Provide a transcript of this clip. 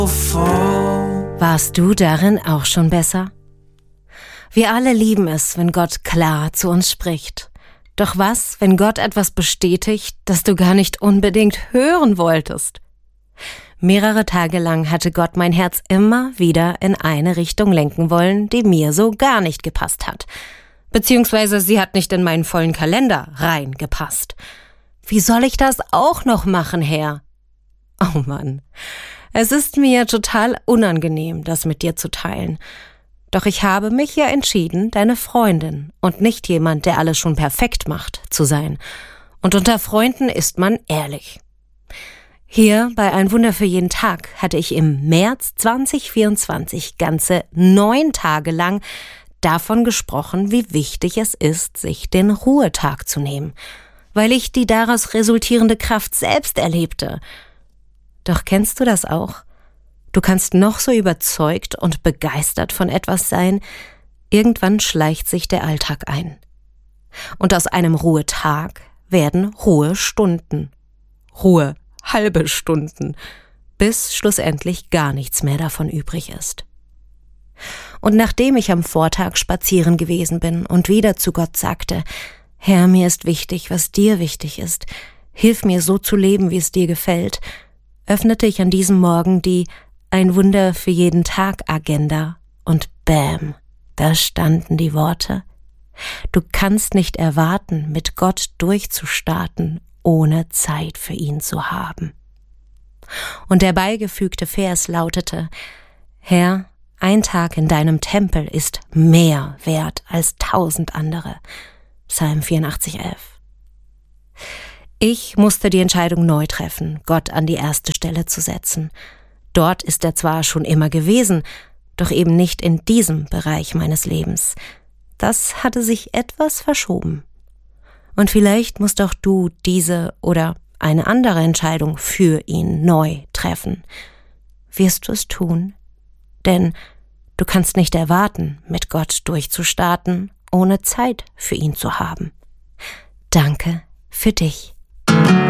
Warst du darin auch schon besser? Wir alle lieben es, wenn Gott klar zu uns spricht. Doch was, wenn Gott etwas bestätigt, das du gar nicht unbedingt hören wolltest? Mehrere Tage lang hatte Gott mein Herz immer wieder in eine Richtung lenken wollen, die mir so gar nicht gepasst hat. Beziehungsweise sie hat nicht in meinen vollen Kalender reingepasst. Wie soll ich das auch noch machen, Herr? Oh Mann, es ist mir total unangenehm, das mit dir zu teilen. Doch ich habe mich ja entschieden, deine Freundin und nicht jemand, der alles schon perfekt macht, zu sein. Und unter Freunden ist man ehrlich. Hier bei Ein Wunder für jeden Tag hatte ich im März 2024 ganze 9 Tage lang davon gesprochen, wie wichtig es ist, sich den Ruhetag zu nehmen, weil ich die daraus resultierende Kraft selbst erlebte. Doch kennst du das auch? Du kannst noch so überzeugt und begeistert von etwas sein, irgendwann schleicht sich der Alltag ein. Und aus einem Ruhetag werden Ruhestunden. Halbe Stunden, bis schlussendlich gar nichts mehr davon übrig ist. Und nachdem ich am Vortag spazieren gewesen bin und wieder zu Gott sagte, Herr, mir ist wichtig, was dir wichtig ist, hilf mir so zu leben, wie es dir gefällt, öffnete ich an diesem Morgen die Ein Wunder für jeden Tag Agenda und bäm, da standen die Worte, du kannst nicht erwarten, mit Gott durchzustarten, ohne Zeit für ihn zu haben. Und der beigefügte Vers lautete, Herr, ein Tag in deinem Tempel ist mehr wert als 1000 andere. Psalm 84,11. Ich musste die Entscheidung neu treffen, Gott an die erste Stelle zu setzen. Dort ist er zwar schon immer gewesen, doch eben nicht in diesem Bereich meines Lebens. Das hatte sich etwas verschoben. Und vielleicht musst auch du diese oder eine andere Entscheidung für ihn neu treffen. Wirst du es tun? Denn du kannst nicht erwarten, mit Gott durchzustarten, ohne Zeit für ihn zu haben. Danke für dich.